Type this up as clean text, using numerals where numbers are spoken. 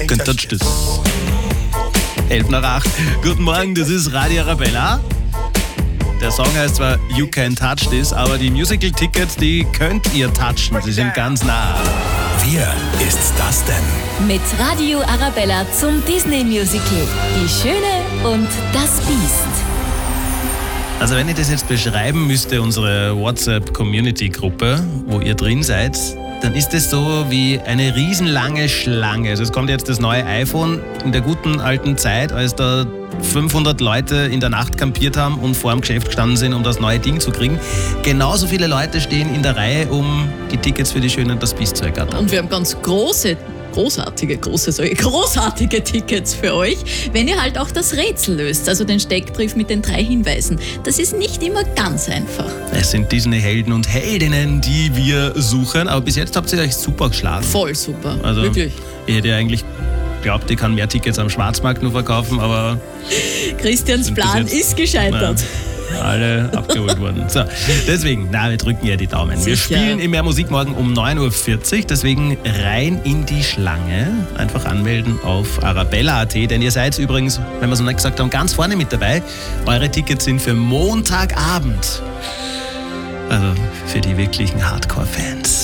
Can't touch this. 11 nach 8. Guten Morgen, das ist Radio Arabella. Der Song heißt zwar You Can Touch This, aber die Musical-Tickets, die könnt ihr touchen. Sie sind ganz nah. Wer ist das denn? Mit Radio Arabella zum Disney-Musical Die Schöne und das Biest. Also wenn ich das jetzt beschreiben müsste, unsere WhatsApp-Community-Gruppe, wo ihr drin seid, dann ist es so wie eine riesenlange Schlange. Also es kommt jetzt das neue iPhone in der guten alten Zeit, als da 500 Leute in der Nacht kampiert haben und vor dem Geschäft gestanden sind, um das neue Ding zu kriegen. Genauso viele Leute stehen in der Reihe, um die Tickets für die Schöne und das Biest zu ergattern. Und wir haben ganz großartige Tickets für euch, wenn ihr halt auch das Rätsel löst, also den Steckbrief mit den 3 Hinweisen. Das ist nicht immer ganz einfach. Es sind Disney-Helden und Heldinnen, die wir suchen, aber bis jetzt habt ihr euch super geschlagen. Voll super, Also, wirklich. Ich hätte ja eigentlich glaubt, ich kann mehr Tickets am Schwarzmarkt nur verkaufen, aber Christians Plan ist gescheitert. Alle abgeholt worden. So, deswegen, wir drücken ja die Daumen. Wir Sicher. spielen im Mehr Musik morgen um 9.40 Uhr, deswegen rein in die Schlange. Einfach anmelden auf arabella.at, denn ihr seid übrigens, wenn wir es noch nicht gesagt haben, ganz vorne mit dabei. Eure Tickets sind für Montagabend. Also für die wirklichen Hardcore-Fans.